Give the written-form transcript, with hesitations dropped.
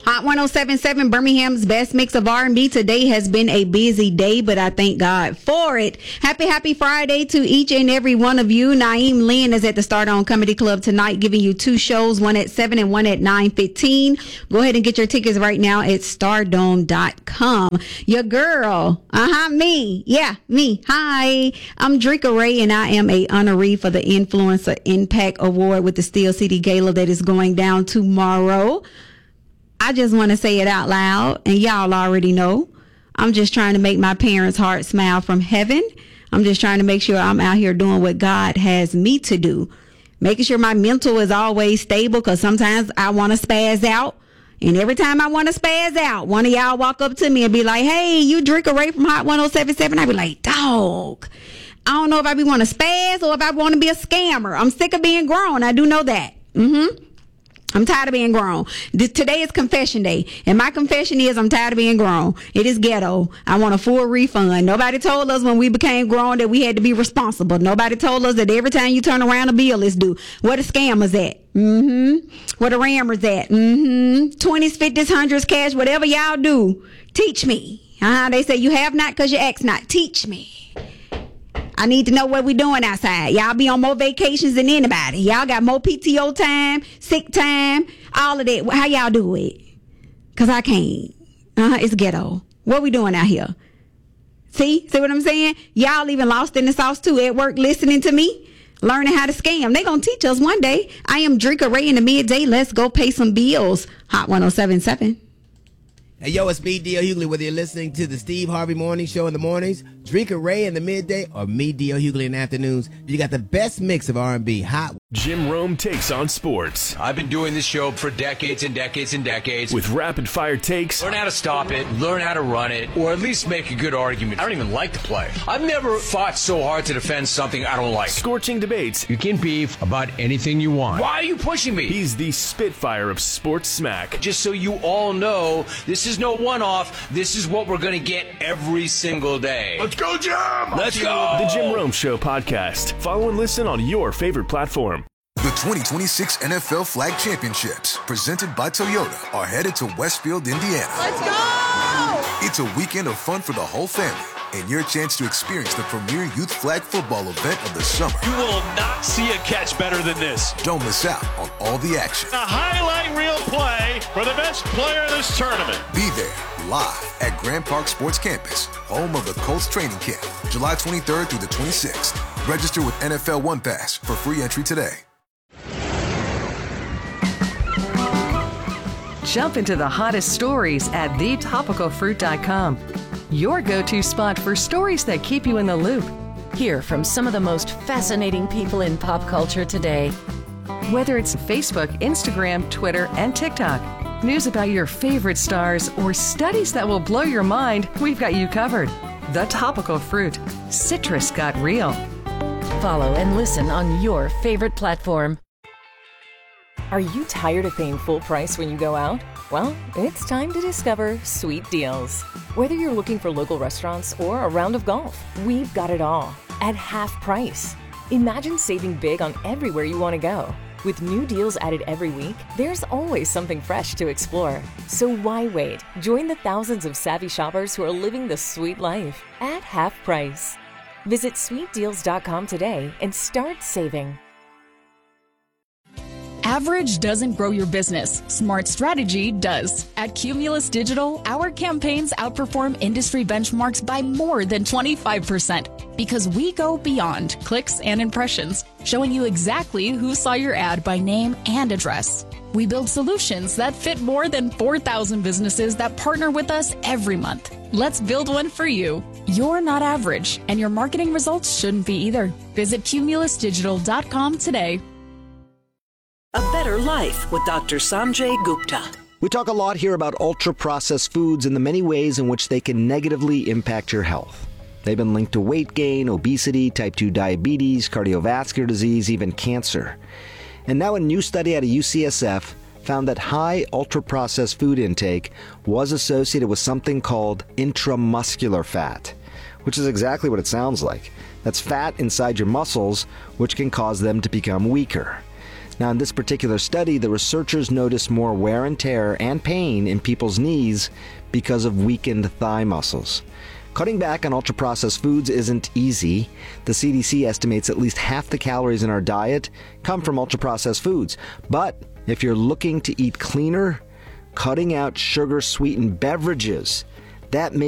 Hot 107.7, Birmingham's best mix of R&B. Today has been a busy day, but I thank God for it. Happy Friday to each and every one of you. Naeem Lynn is at the Start On Comedy Club tonight, giving you 2 shows, one at 7 and one at 9:15. Go ahead and get your tickets right now at stardome.com. Your girl, me. Yeah, me. Hi, I'm Drika Ray, and I am a honoree for the Influencer Impact Award with the Steel City Gala that is going down tomorrow. I just want to say it out loud, and y'all already know. I'm just trying to make my parents' heart smile from heaven. I'm just trying to make sure I'm out here doing what God has me to do. Making sure my mental is always stable, because sometimes I want to spaz out. And every time I want to spaz out, one of y'all walk up to me and be like, hey, you Drika Ray from Hot 107.7. I be like, dog, I don't know if I be want to spaz or if I want to be a scammer. I'm sick of being grown. I do know that. I'm tired of being grown. Today is confession day, and my confession is I'm tired of being grown. It is ghetto. I want a full refund. Nobody told us when we became grown that we had to be responsible. Nobody told us that every time you turn around, a bill is due. Where the scammers at? Where the rammers at? 20s, 50s, 100s, cash, whatever y'all do. Teach me. They say you have not because you ask not. Teach me. I need to know what we doing outside. Y'all be on more vacations than anybody. Y'all got more PTO time, sick time, all of that. How y'all do it? Because I can't. It's ghetto. What we doing out here? See what I'm saying? Y'all even lost in the sauce too at work listening to me, learning how to scam. They gonna teach us one day. I am Drika Ray in the midday. Let's go pay some bills. Hot 107.7. Hey, yo, it's me, D.L. Hughley, whether you're listening to the Steve Harvey Morning Show in the mornings, Drika Ray in the midday, or me, D.L. Hughley, in the afternoons. You got the best mix of R&B. Hot. Jim Rome takes on sports. I've been doing this show for decades and decades and decades. With rapid-fire takes. Learn how to stop it, learn how to run it, or at least make a good argument. I don't even like to play. I've never fought so hard to defend something I don't like. Scorching debates. You can beef about anything you want. Why are you pushing me? He's the Spitfire of sports smack. Just so you all know, this is no one-off. This is what we're going to get every single day. Let's go, Jim! Let's go! The Jim Rome Show podcast. Follow and listen on your favorite platform. The 2026 NFL Flag Championships, presented by Toyota, are headed to Westfield, Indiana. Let's go! It's a weekend of fun for the whole family, and your chance to experience the premier youth flag football event of the summer. You will not see a catch better than this. Don't miss out on all the action. A highlight reel play for the best player of this tournament. Be there, live at Grand Park Sports Campus, home of the Colts training camp, July 23rd through the 26th. Register with NFL One Pass for free entry today. Jump into the hottest stories at thetopicalfruit.com. Your go-to spot for stories that keep you in the loop. Hear from some of the most fascinating people in pop culture today. Whether it's Facebook, Instagram, Twitter, and TikTok, news about your favorite stars, or studies that will blow your mind, we've got you covered. The Topical Fruit. Citrus got real. Follow and listen on your favorite platform. Are you tired of paying full price when you go out? Well, it's time to discover Sweet Deals. Whether you're looking for local restaurants or a round of golf, we've got it all at half price. Imagine saving big on everywhere you want to go. With new deals added every week, there's always something fresh to explore. So why wait? Join the thousands of savvy shoppers who are living the sweet life at half price. Visit sweetdeals.com today and start saving. Average doesn't grow your business. Smart strategy does. At Cumulus Digital, our campaigns outperform industry benchmarks by more than 25% because we go beyond clicks and impressions, showing you exactly who saw your ad by name and address. We build solutions that fit more than 4,000 businesses that partner with us every month. Let's build one for you. You're not average, and your marketing results shouldn't be either. Visit cumulusdigital.com today. A Better Life with Dr. Sanjay Gupta. We talk a lot here about ultra-processed foods and the many ways in which they can negatively impact your health. They've been linked to weight gain, obesity, type 2 diabetes, cardiovascular disease, even cancer. And now a new study out of UCSF found that high ultra-processed food intake was associated with something called intramuscular fat, which is exactly what it sounds like. That's fat inside your muscles, which can cause them to become weaker. Now, in this particular study, the researchers noticed more wear and tear and pain in people's knees because of weakened thigh muscles. Cutting back on ultra-processed foods isn't easy. The CDC estimates at least half the calories in our diet come from ultra-processed foods. But if you're looking to eat cleaner, cutting out sugar-sweetened beverages, that may